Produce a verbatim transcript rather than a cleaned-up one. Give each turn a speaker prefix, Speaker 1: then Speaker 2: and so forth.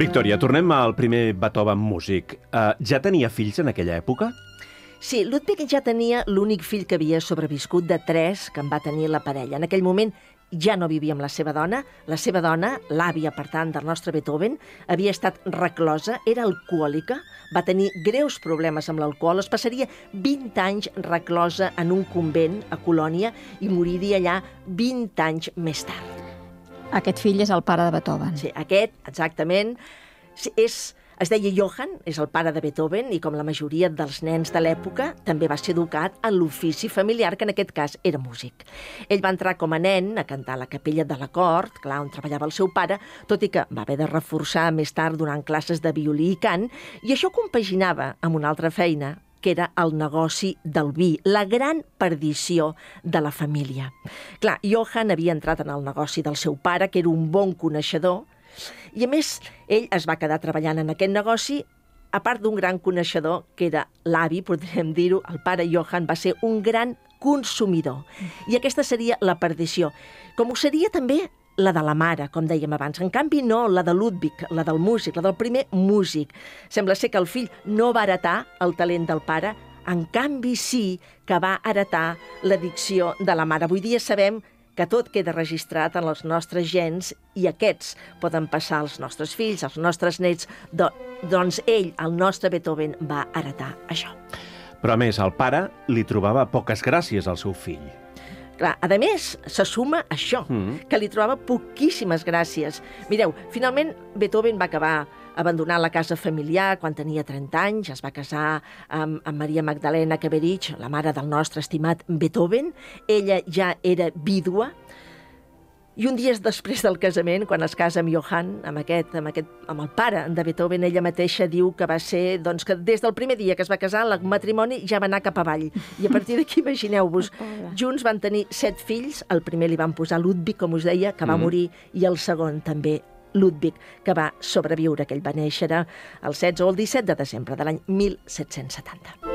Speaker 1: Victòria, tornem al primer Beethoven músic. Uh, ja tenia fills en aquella època?
Speaker 2: Sí, Ludwig ja tenia l'únic fill que havia sobreviscut de tres que en va tenir la parella. En aquell moment ja no vivia amb la seva dona. La seva dona, l'àvia, per tant, del nostre Beethoven, havia estat reclosa, era alcohòlica, va tenir greus problemes amb l'alcohol, es passaria vint anys reclosa en un convent a Colònia i moriria allà vint anys més tard.
Speaker 3: Aquest fill és el pare de Beethoven.
Speaker 2: Sí, aquest, exactament, és... Es deia Johann, és el pare de Beethoven, i com la majoria dels nens de l'època, també va ser educat en l'ofici familiar, que en aquest cas era músic. Ell va entrar com a nen a cantar a la capella de la cort, clar, on treballava el seu pare, tot i que va haver de reforçar més tard donant classes de violí i cant, i això compaginava amb una altra feina, que era el negoci del vi, la gran perdició de la família. Clar, Johann havia entrat en el negoci del seu pare, que era un bon coneixedor, i a més, ell es va quedar treballant en aquest negoci, a part d'un gran coneixedor, que era l'avi, podríem dir-ho, el pare Johann va ser un gran consumidor. I aquesta seria la perdició. Com ho seria també la de la mare, com dèiem abans. En canvi, no la de Ludwig, la del músic, la del primer músic. Sembla ser que el fill no va heretar el talent del pare, en canvi sí que va heretar l'addicció de la mare. Avui dia sabem que tot queda registrat en els nostres gens i aquests poden passar als nostres fills, als nostres nets. Do, doncs ell, el nostre Beethoven, va heretar això.
Speaker 1: Però a més, el pare li trobava poques gràcies al seu fill.
Speaker 2: Clar, a més, se suma això, mm. que li trobava poquíssimes gràcies. Mireu, finalment Beethoven va acabar abandonant la casa familiar quan tenia trenta anys, es va casar amb, amb Maria Magdalena Caberich, la mare del nostre estimat Beethoven. Ella ja era vídua, i un dia després del casament, quan es casa amb Johann, amb, aquest, amb, aquest, amb el pare de Beethoven, ella mateixa diu que va ser, doncs, que des del primer dia que es va casar, el matrimoni ja va anar cap avall. I a partir d'aquí, imagineu-vos, junts van tenir set fills, el primer li van posar Ludwig, com us deia, que va mm. morir, i el segon també Ludwig, que va sobreviure, que ell va néixer el setze o el disset de desembre de l'any mil set-cents setanta.